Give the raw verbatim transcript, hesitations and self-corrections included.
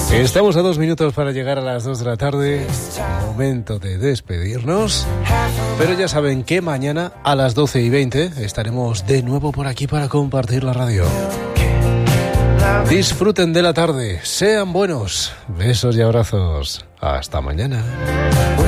Estamos a dos minutos para llegar a las dos de la tarde. Momento de despedirnos. Pero ya saben que mañana a las doce y veinte estaremos de nuevo por aquí para compartir la radio. Disfruten de la tarde, sean buenos. Besos y abrazos. Hasta mañana.